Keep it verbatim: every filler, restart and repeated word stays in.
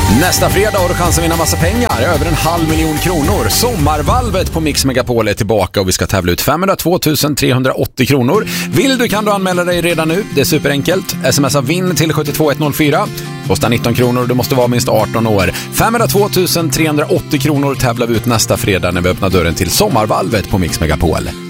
Nästa fredag har du chans att vinna massa pengar, över en halv miljon kronor. Sommarvalvet på Mix Megapol är tillbaka och vi ska tävla ut femhundratvå tusen trehundraåttio kronor. Vill du kan du anmäla dig redan nu, det är superenkelt. Smsa vinn till sju två ett noll fyra. Kostar nitton kronor och du måste vara minst arton år. femhundratvå tusen trehundraåttio kronor tävlar vi ut nästa fredag när vi öppnar dörren till Sommarvalvet på Mix Megapol.